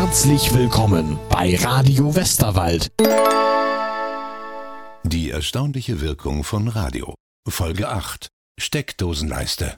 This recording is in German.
Herzlich willkommen bei Radio Westerwald. Die erstaunliche Wirkung von Radio. Folge 8. Steckdosenleiste.